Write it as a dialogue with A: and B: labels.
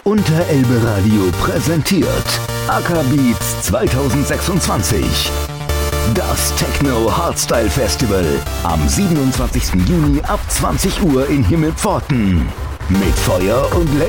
A: Unterelbe Radio präsentiert AK Beats 2026. Das Techno Hardstyle Festival am 27. Juni ab 20 Uhr in Himmelpforten. Mit Feuer und